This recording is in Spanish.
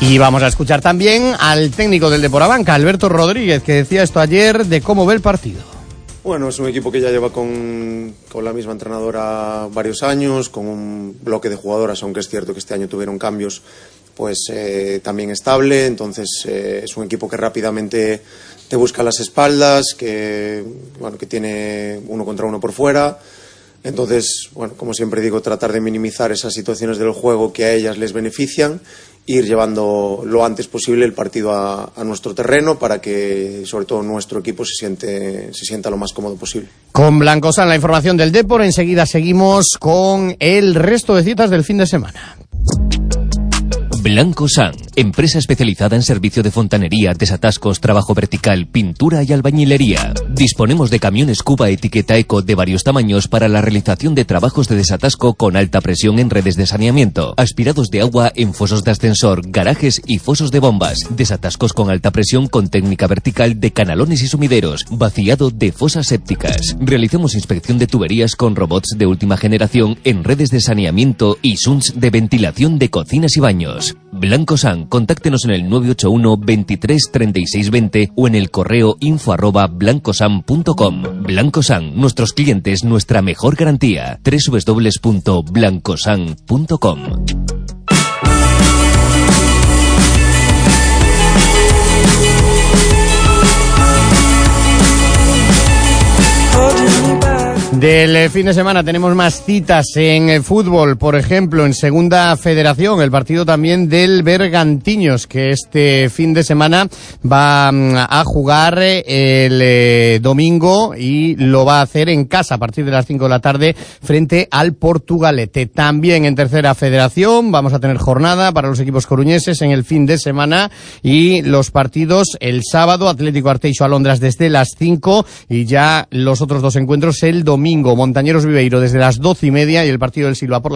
Y vamos a escuchar también al técnico del Deportabanca, Alberto Rodríguez, que decía esto ayer de cómo ve el partido. Bueno, es un equipo que ya lleva con la misma entrenadora varios años, con un bloque de jugadoras, aunque es cierto que este año tuvieron cambios, pues también estable. Entonces es un equipo que rápidamente te busca las espaldas, que tiene 1 contra 1 por fuera. Entonces, bueno, como siempre digo, tratar de minimizar esas situaciones del juego que a ellas les benefician, ir llevando lo antes posible el partido a nuestro terreno para que, sobre todo, nuestro equipo se sienta lo más cómodo posible. Con Blancosan, la información del Depor. Enseguida seguimos con el resto de citas del fin de semana. Blancosan, empresa especializada en servicio de fontanería, desatascos, trabajo vertical, pintura y albañilería. Disponemos de camiones Cuba etiqueta Eco de varios tamaños para la realización de trabajos de desatasco con alta presión en redes de saneamiento, aspirados de agua en fosos de ascensor, garajes y fosos de bombas, desatascos con alta presión con técnica vertical de canalones y sumideros, vaciado de fosas sépticas. Realizamos inspección de tuberías con robots de última generación en redes de saneamiento y SUNS de ventilación de cocinas y baños. Blancosan, contáctenos en el 981 23 36 20 o en el correo info@blancosan.com. Blancosan, nuestros clientes, nuestra mejor garantía. www.blancosan.com. Del fin de semana tenemos más citas en fútbol, por ejemplo, en Segunda Federación, el partido también del Bergantiños, que este fin de semana va a jugar el domingo y lo va a hacer en casa a partir de las 5 de la tarde frente al Portugalete. También en Tercera Federación vamos a tener jornada para los equipos coruñeses en el fin de semana y los partidos el sábado, Atlético Arteixo Alondras desde las 5 y ya los otros dos encuentros el domingo. Montañeros Viveiro desde las 12:30 y el partido del Silva por la